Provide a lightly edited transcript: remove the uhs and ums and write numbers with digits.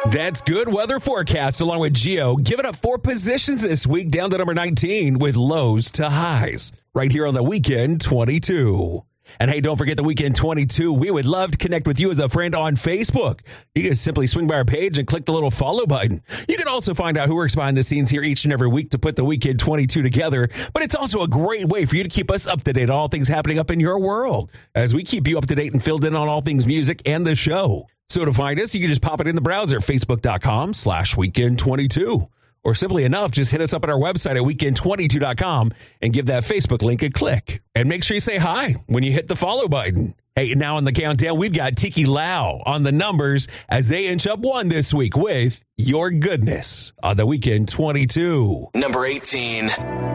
That's good weather forecast along with Geo. Giving up 4 positions this week down to number 19 with lows to highs right here on the Weekend 22. And hey, don't forget the Weekend 22. We would love to connect with you as a friend on Facebook. You can simply swing by our page and click the little follow button. You can also find out who works behind the scenes here each and every week to put the Weekend 22 together. But it's also a great way for you to keep us up to date on all things happening up in your world as we keep you up to date and filled in on all things music and the show. So to find us, you can just pop it in the browser, facebook.com/weekend22. Or simply enough, just hit us up at our website at weekend22.com and give that Facebook link a click. And make sure you say hi when you hit the follow button. Hey, now on the countdown, we've got Tiki Lau on the numbers as they inch up 1 this week with Your Goodness on the Weekend 22. Number 18.